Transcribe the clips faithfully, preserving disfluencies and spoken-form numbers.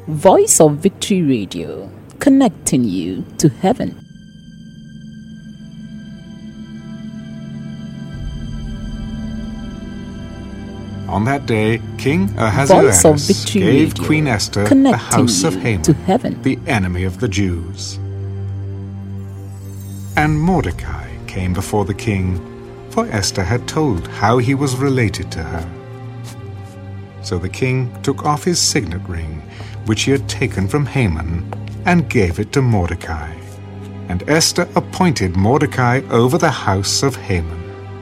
Voice of Victory Radio, connecting you to heaven. On that day, King Ahasuerus gave Radio, Queen Esther the house of Haman, to heaven. the enemy of the Jews. And Mordecai came before the king, for Esther had told how he was related to her. So the king took off his signet ring, which he had taken from Haman, and gave it to Mordecai. And Esther appointed Mordecai over the house of Haman.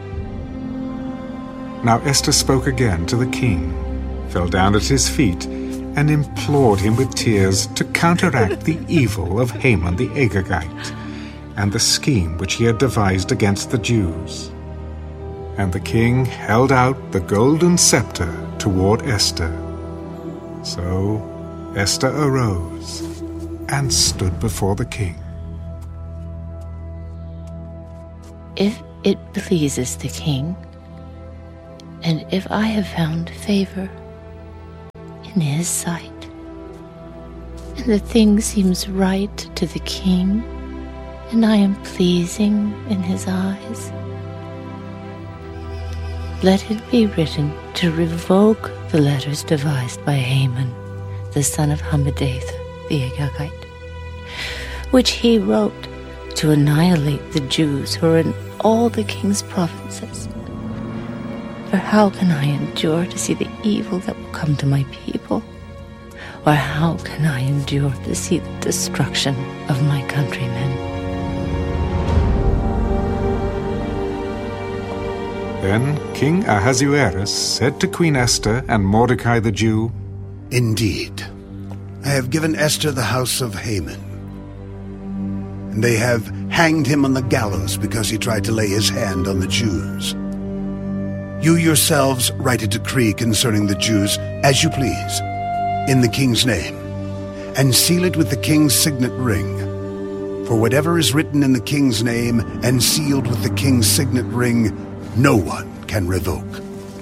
Now Esther spoke again to the king, fell down at his feet, and implored him with tears to counteract the evil of Haman the Agagite, and the scheme which he had devised against the Jews. And the king held out the golden scepter toward Esther. So Esther arose and stood before the king. If it pleases the king, and if I have found favor in his sight, and the thing seems right to the king, and I am pleasing in his eyes, let it be written to revoke the letters devised by Haman, the son of Hammedatha the Agagite, which he wrote to annihilate the Jews who are in all the king's provinces. For how can I endure to see the evil that will come to my people? Or how can I endure to see the destruction of my countrymen? Then King Ahasuerus said to Queen Esther and Mordecai the Jew, Indeed, I have given Esther the house of Haman, and they have hanged him on the gallows because he tried to lay his hand on the Jews. You yourselves write a decree concerning the Jews as you please, in the king's name, and seal it with the king's signet ring. For whatever is written in the king's name and sealed with the king's signet ring, no one can revoke.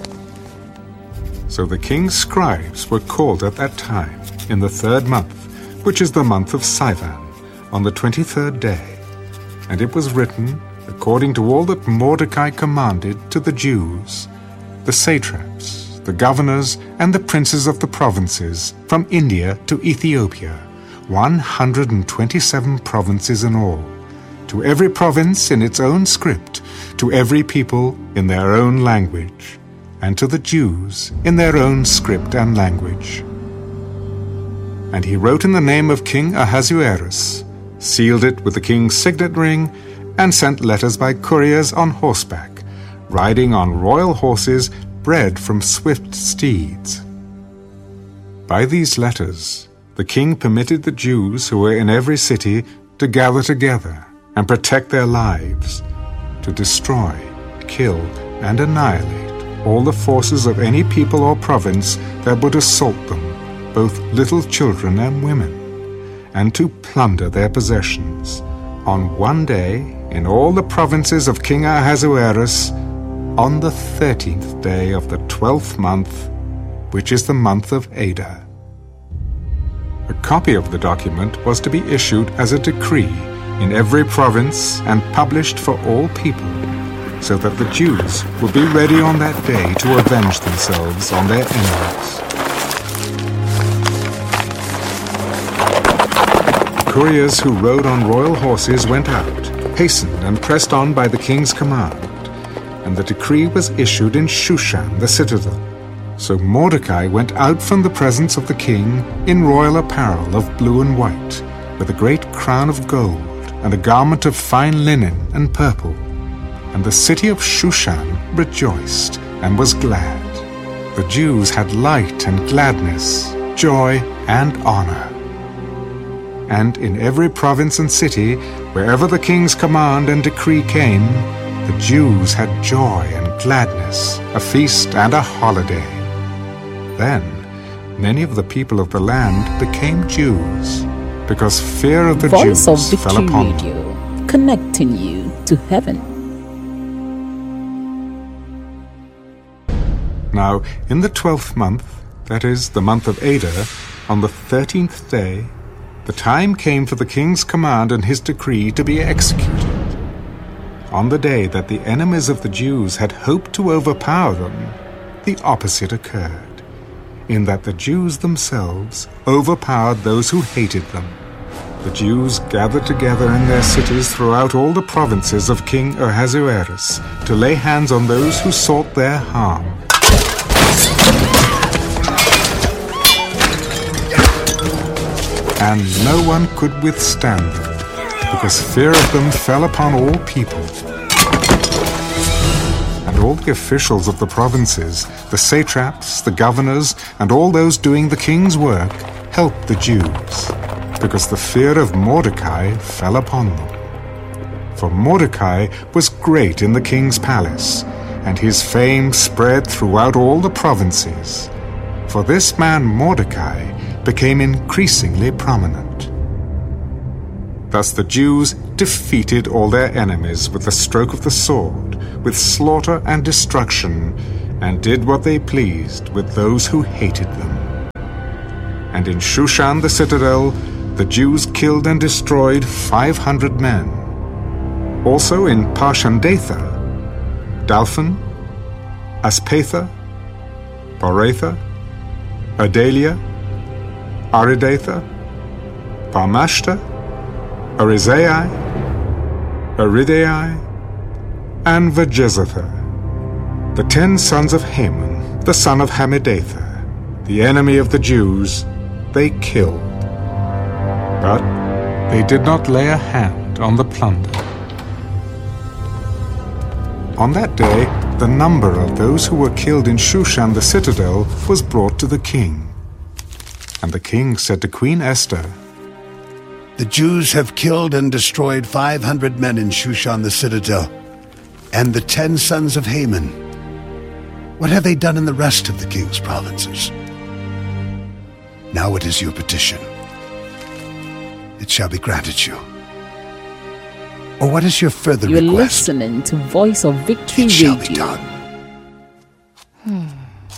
So the king's scribes were called at that time, in the third month, which is the month of Sivan, on the twenty-third day. And it was written, according to all that Mordecai commanded to the Jews, the satraps, the governors, and the princes of the provinces, from India to Ethiopia, one hundred twenty-seven provinces in all, to every province in its own script, to every people in their own language, and to the Jews in their own script and language. And he wrote in the name of King Ahasuerus, sealed it with the king's signet ring, and sent letters by couriers on horseback, riding on royal horses bred from swift steeds. By these letters, the king permitted the Jews who were in every city to gather together and protect their lives, to destroy, kill, and annihilate all the forces of any people or province that would assault them, both little children and women, and to plunder their possessions, on one day in all the provinces of King Ahasuerus, on the thirteenth day of the twelfth month, which is the month of Adar. A copy of the document was to be issued as a decree in every province and published for all people, so that the Jews would be ready on that day to avenge themselves on their enemies. Couriers who rode on royal horses went out, hastened and pressed on by the king's command, and the decree was issued in Shushan the citadel. So Mordecai went out from the presence of the king in royal apparel of blue and white, with a great crown of gold, and a garment of fine linen and purple. And the city of Shushan rejoiced and was glad. The Jews had light and gladness, joy and honor. And in every province and city, wherever the king's command and decree came, the Jews had joy and gladness, a feast and a holiday. Then many of the people of the land became Jews, because fear of the Voice Jews of fell upon them. Radio, connecting you to heaven. Now, in the twelfth month, that is, the month of Adar, on the thirteenth day, the time came for the king's command and his decree to be executed. On the day that the enemies of the Jews had hoped to overpower them, the opposite occurred, in that the Jews themselves overpowered those who hated them. The Jews gathered together in their cities throughout all the provinces of King Ahasuerus to lay hands on those who sought their harm. And no one could withstand them, because fear of them fell upon all people. And all the officials of the provinces, the satraps, the governors, and all those doing the king's work helped the Jews, because the fear of Mordecai fell upon them. For Mordecai was great in the king's palace, and his fame spread throughout all the provinces. For this man Mordecai became increasingly prominent. Thus the Jews defeated all their enemies with the stroke of the sword, with slaughter and destruction, and did what they pleased with those who hated them. And in Shushan the citadel, the Jews killed and destroyed five hundred men. Also in Parshandatha, Dalphon, Aspatha, Poratha, Adalia, Aridatha, Parmashta, Arizai, Aridai, and Vajezatha, the ten sons of Haman, the son of Hammedatha, the enemy of the Jews, they killed. But they did not lay a hand on the plunder. On that day, the number of those who were killed in Shushan the citadel was brought to the king. And the king said to Queen Esther, "The Jews have killed and destroyed five hundred men in Shushan the citadel, and the ten sons of Haman. What have they done in the rest of the king's provinces? Now it is your petition. It shall be granted you. Or what is your further You're request? You're listening to Voice of Victory It Radio. shall be done." Hmm.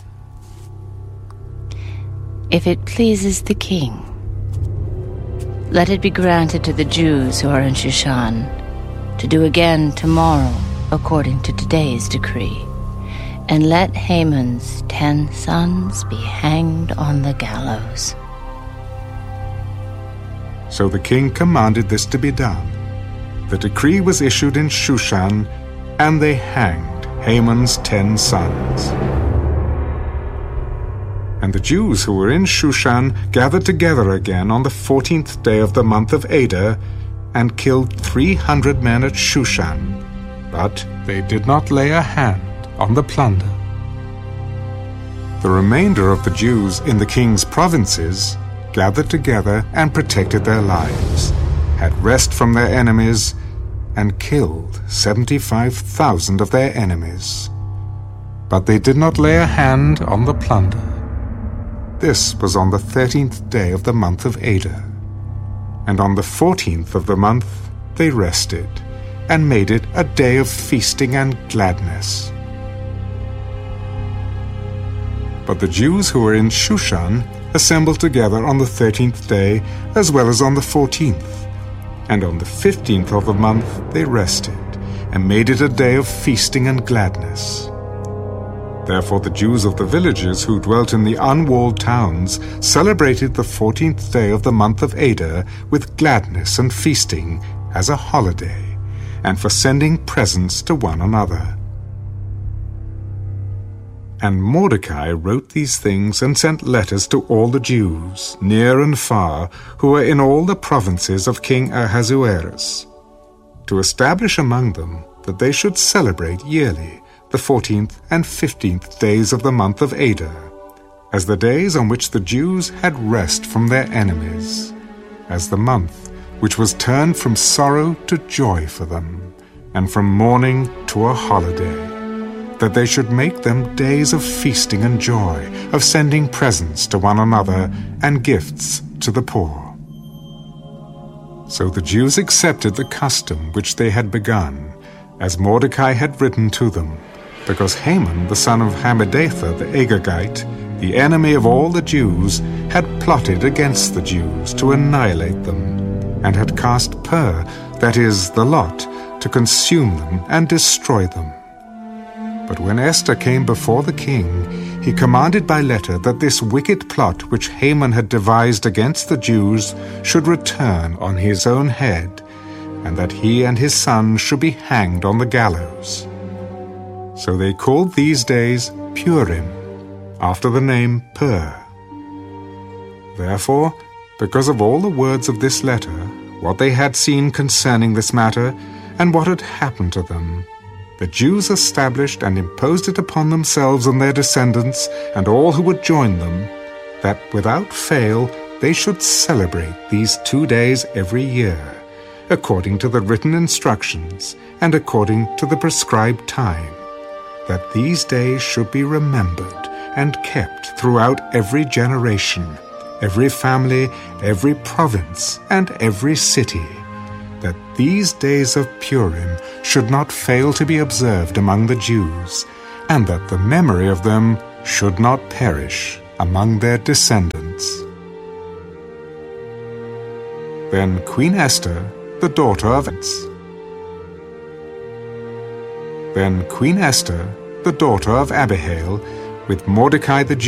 If it pleases the king, let it be granted to the Jews who are in Shushan to do again tomorrow according to today's decree, and let Haman's ten sons be hanged on the gallows. So the king commanded this to be done. The decree was issued in Shushan, and they hanged Haman's ten sons. And the Jews who were in Shushan gathered together again on the fourteenth day of the month of Adar, and killed three hundred men at Shushan. But they did not lay a hand on the plunder. The remainder of the Jews in the king's provinces gathered together and protected their lives, had rest from their enemies, and killed seventy-five thousand of their enemies. But they did not lay a hand on the plunder. This was on the thirteenth day of the month of Adar. And on the fourteenth of the month they rested, and made it a day of feasting and gladness. But the Jews who were in Shushan assembled together on the thirteenth day, as well as on the fourteenth. And on the fifteenth of the month they rested, and made it a day of feasting and gladness. Therefore the Jews of the villages who dwelt in the unwalled towns celebrated the fourteenth day of the month of Adar with gladness and feasting as a holiday, and for sending presents to one another. And Mordecai wrote these things and sent letters to all the Jews, near and far, who were in all the provinces of King Ahasuerus, to establish among them that they should celebrate yearly the fourteenth and fifteenth days of the month of Adar, as the days on which the Jews had rest from their enemies, as the month which was turned from sorrow to joy for them, and from mourning to a holiday, that they should make them days of feasting and joy, of sending presents to one another and gifts to the poor. So the Jews accepted the custom which they had begun, as Mordecai had written to them, because Haman the son of Hammedatha the Agagite the enemy of all the Jews, had plotted against the Jews to annihilate them, and had cast Pur, that is, the lot, to consume them and destroy them. But when Esther came before the king, he commanded by letter that this wicked plot which Haman had devised against the Jews should return on his own head, and that he and his son should be hanged on the gallows. So they called these days Purim, after the name Pur. Therefore, because of all the words of this letter, what they had seen concerning this matter, and what had happened to them, the Jews established and imposed it upon themselves and their descendants, and all who would join them, that without fail they should celebrate these two days every year, according to the written instructions, and according to the prescribed time, that these days should be remembered and kept throughout every generation, every family, every province, and every city, that these days of Purim should not fail to be observed among the Jews, and that the memory of them should not perish among their descendants. Then Queen Esther, the daughter of Then Queen Esther, the daughter of Abihail, with Mordecai the Jew,